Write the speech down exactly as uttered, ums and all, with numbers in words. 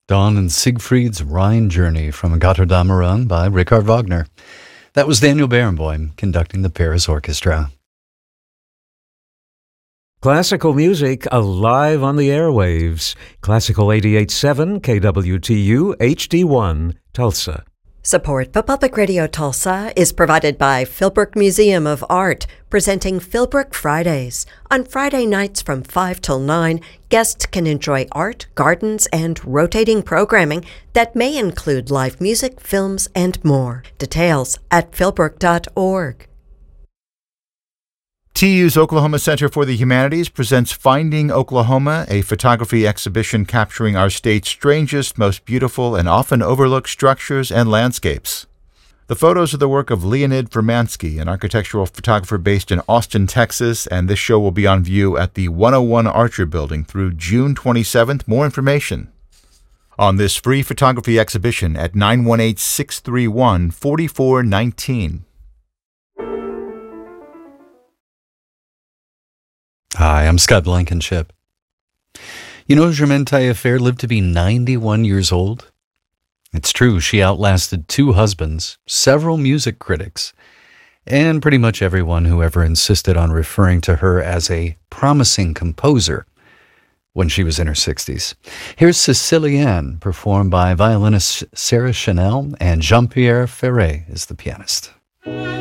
Dawn and Siegfried's Rhine Journey from Götterdämmerung by Richard Wagner. That was Daniel Barenboim conducting the Paris Orchestra. Classical music alive on the airwaves. Classical eighty-eight point seven K W T U H D one, Tulsa. Support for Public Radio Tulsa is provided by Philbrook Museum of Art, presenting Philbrook Fridays. On Friday nights from five till nine, guests can enjoy art, gardens, and rotating programming that may include live music, films, and more. Details at philbrook dot org. T U's Oklahoma Center for the Humanities presents Finding Oklahoma, a photography exhibition capturing our state's strangest, most beautiful, and often overlooked structures and landscapes. The photos are the work of Leonid Vermansky, an architectural photographer based in Austin, Texas, and this show will be on view at the one oh one Archer Building through June twenty-seventh. More information on this free photography exhibition at nine one eight, six three one, four four one nine. Hi, I'm Scott Blankenship. You know, Germaine Taillefer lived to be ninety-one years old. It's true, she outlasted two husbands, several music critics, and pretty much everyone who ever insisted on referring to her as a promising composer when she was in her sixties. Here's Sicilienne, performed by violinist Sarah Chanel, and Jean-Pierre Ferré is the pianist.